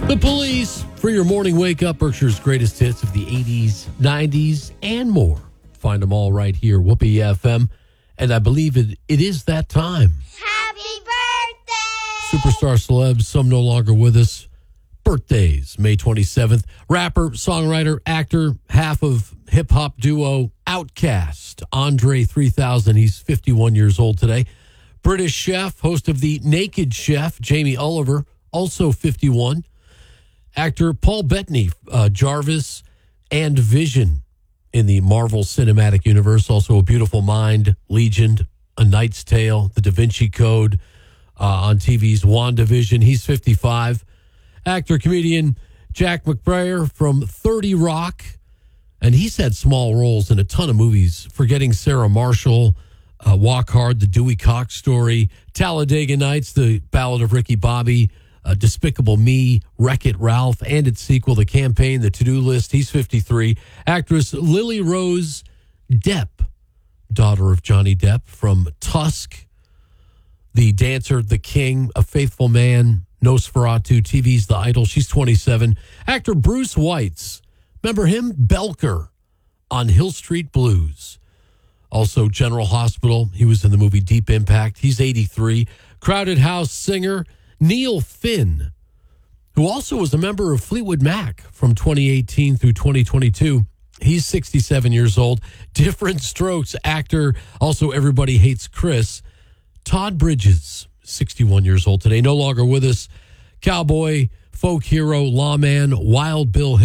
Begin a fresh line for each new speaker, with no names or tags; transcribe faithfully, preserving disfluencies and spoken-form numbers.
The Police for your morning wake up. Berkshire's greatest hits of the eighties, nineties, and more. Find them all right here, Whoopee F M. And I believe it, it is that time.
Happy birthday!
Superstar celebs, some no longer with us. Birthdays, May twenty-seventh. Rapper, songwriter, actor, half of hip-hop duo Outkast, Andre three thousand. He's fifty-one years old today. British chef, host of The Naked Chef, Jamie Oliver, also fifty-one. Actor Paul Bettany, uh, Jarvis, and Vision in the Marvel Cinematic Universe. Also A Beautiful Mind, Legion, A Knight's Tale, The Da Vinci Code, uh, on T V's WandaVision. He's fifty-five. Actor, comedian Jack McBrayer from thirty Rock. And he's had small roles in a ton of movies. Forgetting Sarah Marshall, uh, Walk Hard, The Dewey Cox Story, Talladega Nights, The Ballad of Ricky Bobby, uh, Despicable Me, Wreck-It Ralph, and its sequel, The Campaign, The To-Do List. He's fifty-three. Actress Lily Rose Depp, daughter of Johnny Depp, from Tusk, The Dancer, The King, A Faithful Man, Nosferatu, T V's The Idol. She's twenty-seven. Actor Bruce Weitz. Remember him? Belker on Hill Street Blues. Also General Hospital. He was in the movie Deep Impact. He's eighty-three. Crowded House singer Neil Finn, who also was a member of Fleetwood Mac from twenty eighteen through twenty twenty-two. He's sixty-seven years old. Different Strokes actor. Also Everybody Hates Chris. Todd Bridges, sixty-one years old today. No longer with us. Cowboy, folk hero, lawman, Wild Bill